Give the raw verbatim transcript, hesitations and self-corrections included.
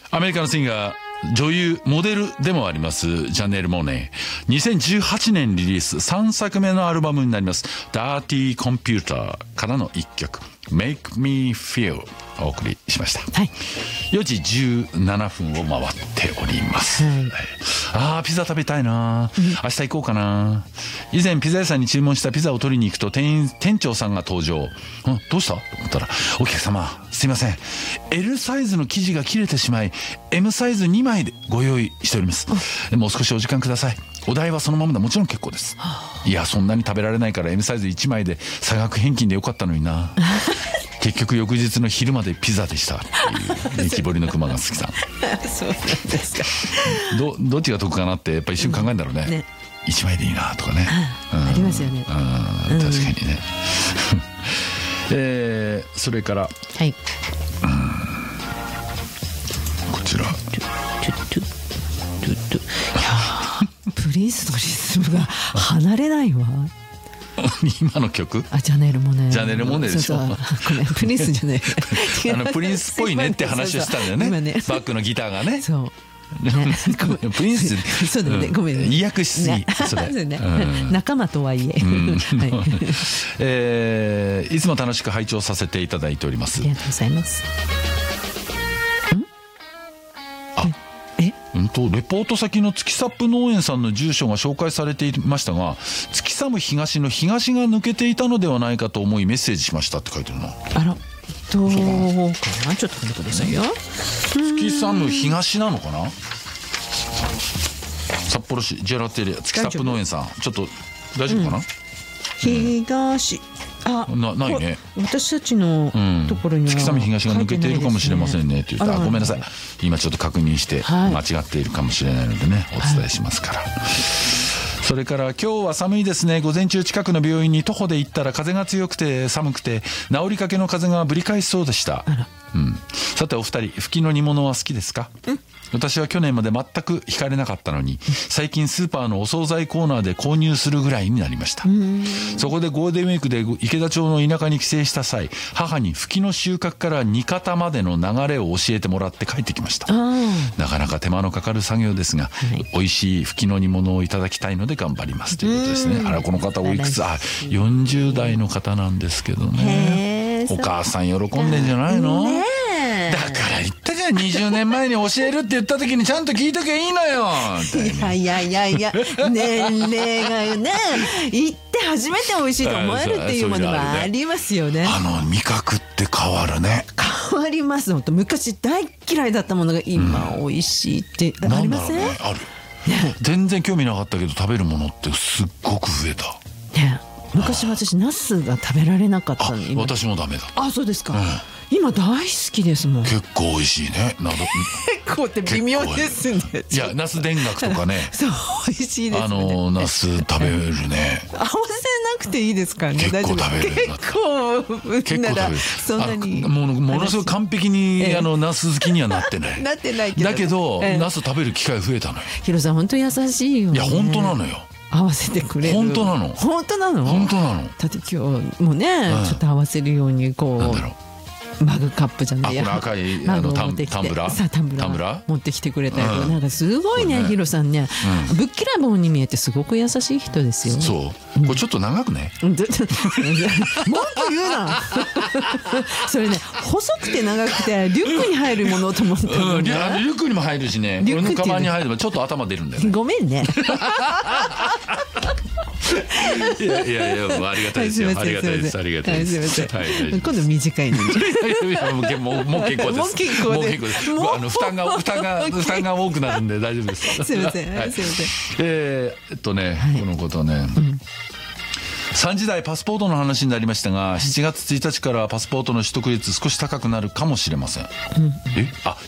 アメリカのシンガー、女優、モデルでもありますジャネル・モネ。にせんじゅうはちねんリリースさんさくめのアルバムになります Dirty Computer からのいっきょく Make Me Feel お送りしました。 はい、 よじじゅうななふんを回っております、 はい、 あーピザ食べたいな、うん、明日行こうかな。以前ピザ屋さんに注文したピザを取りに行くと 店, 店長さんが登場。んどうしたと思ったら、お客様すいません L サイズの生地が切れてしまい M サイズにまいでご用意しております。もう少しお時間ください。お代はそのままでもちろん結構です。いやそんなに食べられないから M サイズいちまいで差額返金でよかったのにな結局翌日の昼までピザでしたっていう激彫りの熊が好きさんそうなんですか。 ど, どっちが得かなってやっぱ一瞬考えるんだろうね、うんね、いちまいでいいなとかね、 うん、ありますよね、 うん、確かにね、えー、それから、はい、うん、こちらプリンスのリズムが離れないわ今の曲、 あジャネルモネジャネルモネでしょ。 そうそうごめんプリンスじゃないあのプリンスっぽいねって話をしたんだよ ね, ね, ねバックのギターがね。そうね、プリンスそうだよね、うん、ごめんね、 意訳しすぎ、ね、それそう、ね、 うん、仲間とはいえ、うんはい、 えー、いつも楽しく拝聴させていただいております。 ありがとうございます。 えうんとレポート先の月サップ農園さんの住所が紹介されていましたが、月寒東の東が抜けていたのではないかと思いメッセージしましたって書いてるな。 あらどうかな、ちょっと待ってくださいよ。 月寒東なのかな。札幌市ジェラテリア月サップ農園さん、ちょっと大丈夫かな、うん、 東あなないね。 私たちのところには、うん、 月寒東が抜けているかもしれませんねって言ったら、ごめんなさい今ちょっと確認して間違っているかもしれないのでね、はい、お伝えしますから、はい、それから今日は寒いですね。午前中近くの病院に徒歩で行ったら風が強くて寒くて治りかけの風がぶり返しそうでした。うん、さてお二人、吹きの煮物は好きですか？うん、私は去年まで全く惹かれなかったのに、最近スーパーのお惣菜コーナーで購入するぐらいになりました。そこでゴールデンウィークで池田町の田舎に帰省した際、母に吹きの収穫から煮方までの流れを教えてもらって帰ってきました。なかなか手間のかかる作業ですが、はい、美味しい吹きの煮物をいただきたいので頑張りますということですね。あらこの方おいくつ？あよんじゅう代の方なんですけどね。お母さん喜んでんじゃないの？ねだから言ったじゃん、にじゅうねんまえに教えるって言った時にちゃんと聞いときゃいいのよ。 いやいやいやいや年齢がね行って初めて美味しいと思えるっていうものがありますよね。 あの味覚って変わるね。 変わります。本当昔大嫌いだったものが今美味しいってありません？ ね、ある、ね、全然興味なかったけど食べるものってすっごく増えた、ね、 昔私ナスが食べられなかったのに。 私もダメだ。 あ、そうですか、うん、今大好きですもん。 結構美味しいね。など結構って微妙ですね。 いやナス田楽とかねそう美味しいですね。 あのナス食べるね合わせなくていいですからね。 結構食べる。 結構結構食べる。そんなにものものすごい完璧に、ええ、あのナス好きにはなってないなってないけど、 だけど、ええ、ナス食べる機会増えたのよ。 ヒロさん本当優しいよね。 いや本当なのよ。 合わせてくれる。 本当なの。 本当なの。 本当なの。 だって今日もね、うん、ちょっと合わせるようにこう。なんだろう。マグカップじゃないや、 あこの赤いあのタンタンブラー、 さあタンブラー持ってきてくれたりとか、うん、なんかすごいね、ヒロさんね、うん、ぶっきらぼうに見えてすごく優しい人ですよね。 そう、これちょっと長くね、文句言うなそれね、細くて長くてリュックに入るものと思ったの、 うん、リュックにも入るしね、俺のカバンに入ればちょっと頭出るんだよね。 ごめんねいやいやいや、ありがたいですよ。ありがたいです。ありがたいです。はい、 今度短いのに。 いやもうもうもう結構です。 もう結構です。 あの負担が負担が負担が多くなるんで大丈夫です。 すみません。はい、すみません。 えー、っとね、はい、このことね。うんさんじ台パスポートの話になりましたが、しちがつついたちからパスポートの取得率少し高くなるかもしれません、うん、えあ